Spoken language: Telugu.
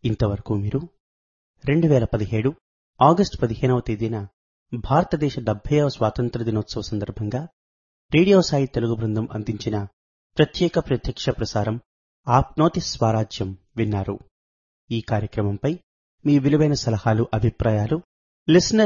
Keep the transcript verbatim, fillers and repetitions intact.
ఇంతవరకు మీరు రెండు వేల పదిహేడు ఆగస్టు పదిహేనవ తేదీన భారతదేశ డెబ్బైవ స్వాతంత్ర్య దినోత్సవ సందర్భంగా రేడియో సాయి తెలుగు బృందం అందించిన ప్రత్యేక ప్రత్యక్ష ప్రసారం ఆప్నోతి స్వరాజ్యం విన్నారు. ఈ కార్యక్రమంపై మీ విలువైన సలహాలు, అభిప్రాయాలు లిసనర్